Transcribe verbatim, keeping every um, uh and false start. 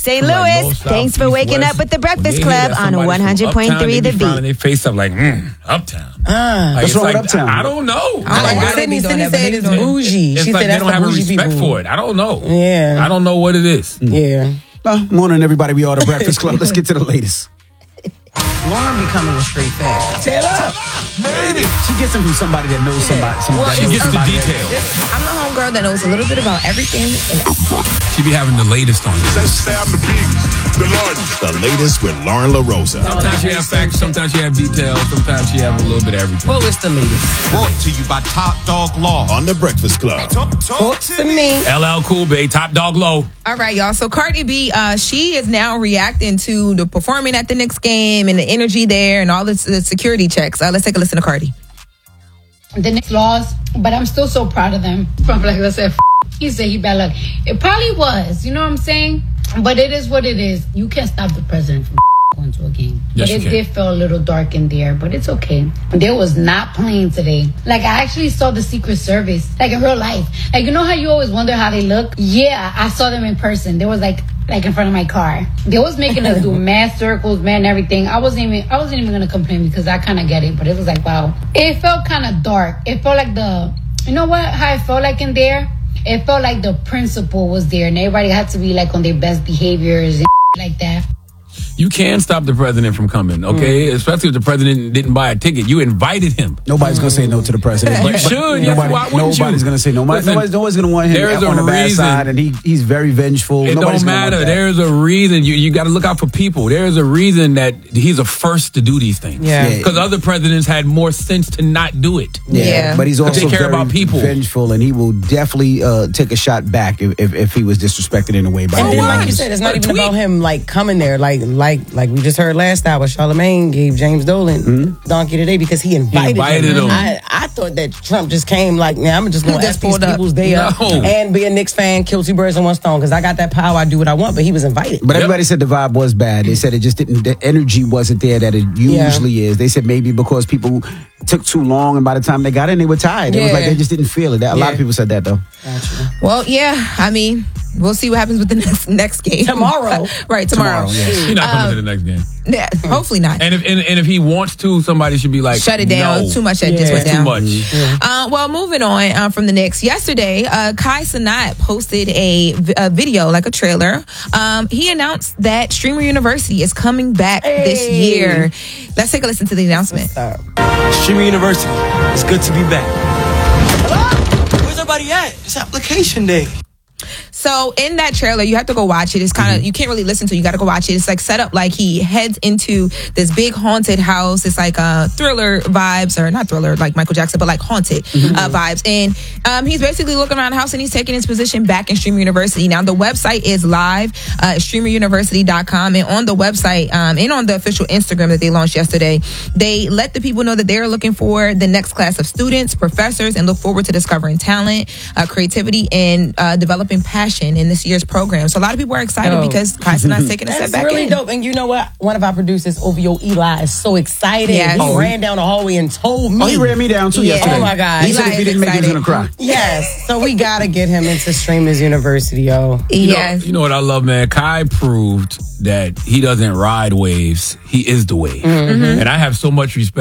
Saint Louis, like north, south, thanks for east, waking west. up with the Breakfast When they hear Club that on somebody's one hundred point from three uptown, The they be frowning Beat. their face up like, mm, uptown. Ah. Like, What's it's wrong with like, uptown? I don't know. I don't Like, like I- Sydney. doing Sydney that, but said they it's doing it. bougie. It's She like said they that's don't the have a bougie respect people. for it. I don't know. Yeah. I don't know what it is. Yeah. Well, morning, everybody. We are the Breakfast Club. Let's get to the latest. Lauren be coming with straight facts. Tell up. She gets them from somebody that knows somebody. somebody Well, that she knows gets the somebody. details. I'm the homegirl that knows a little bit about everything. She be having the latest on this. The latest with Lauren LaRosa. Sometimes she have facts, sometimes she have details, sometimes she have a little bit of everything. Well, it's the latest. Brought to you by Top Dog Law on The Breakfast Club. Talk to me. L L Cool Bay, Top Dog Low. All right, y'all. So Cardi B, uh, she is now reacting to the performing at the Knicks game and the energy there and all the, the security checks. Uh, let's take a listen to Cardi. The Knicks lost, but I'm still so proud of them. From like I said, f- he said he bad luck. It probably was, you know what I'm saying? But it is what it is. You can't stop the president from going to a game. Yes, but you it can. did feel a little dark in there, but it's okay. There was not playing today. Like I actually saw the Secret Service, like in real life. Like you know how you always wonder how they look? Yeah, I saw them in person. There was like like in front of my car. They was making us do mad circles, man, everything. I wasn't even I wasn't even gonna complain because I kind of get it, but it was like wow. It felt kind of dark. It felt like the you know what how it felt like in there. It felt like the principal was there, and everybody had to be like on their best behaviors and like that. You can stop the president from coming, okay? Mm. Especially if the president didn't buy a ticket. You invited him. Nobody's going to say no to the president. You should. Yes, Nobody, why wouldn't nobody's you? going to say no. Listen, nobody's nobody's going to want him there's on a the bad reason. side, and he he's very vengeful. It Nobody's don't gonna want matter. that. There's a reason. You you got to look out for people. There's a reason that he's a first to do these things. Yeah. Because other presidents had more sense to not do it. Yeah, Yeah. but he's But also they care very about people. vengeful, and he will definitely uh, take a shot back if, if, if he was disrespected in a way by And the then, like you Lions. said, it's not A even tweet. about him like coming there. Like, like, like we just heard last hour, Charlamagne gave James Dolan Mm-hmm. donkey today because he invited, invited him. him. I, I thought that Trump just came like, now I'm just going to Just F these pulled up. people's day up No. and be a Knicks fan, kill two birds with one stone because I got that power. I do what I want. But he was invited. But everybody said the vibe was bad. They said it just didn't. The energy wasn't there that it Yeah. usually is. They said maybe because people took too long, and by the time they got in, they were tired. It was Yeah. like they just didn't feel it. That, a lot of Yeah. people said that though. Well, yeah, I mean, we'll see what happens with the next, next game. Tomorrow. right, tomorrow. Tomorrow, yeah. He's not coming to the next game. Yeah, hopefully not. And if and, and if he wants to, somebody should be like, Shut it down. No. Too much that Yeah. just went Too down. much. Uh, well, moving on uh, from the Knicks. Yesterday, uh, Kai Cenat posted a, v- a video, like a trailer. Um, he announced that Streamer University is coming back this Hey. year. Let's take a listen to the announcement. Streamer University, it's good to be back. Where's everybody at? It's application day. So in that trailer, you have to go watch it. It's kind of, you can't really listen to it. You got to go watch it. It's like set up like he heads into this big haunted house. It's like uh, thriller vibes, or not thriller like Michael Jackson, but like haunted uh, vibes. And um, he's basically looking around the house and he's taking his position back in Streamer University. Now the website is live, uh, streamer university dot com. And on the website um, and on the official Instagram that they launched yesterday, they let the people know that they're looking for the next class of students, professors, and look forward to discovering talent, uh, creativity, and uh, developing passion in this year's program. So a lot of people are excited Yo. because Kai Cenat's taking a step That's back really in. dope. And you know what? One of our producers, O V O Eli, is so excited. Yes. He Oh, ran down the hallway and told me. Oh, he ran me down too Yeah. yesterday. Oh, my God. He said Eli if he is didn't make it, he was excited. gonna cry. Yes. So we got to get him into Streamers University, yo. You know, Yes. you know what I love, man? Kai proved that he doesn't ride waves. He is the wave. And I have so much respect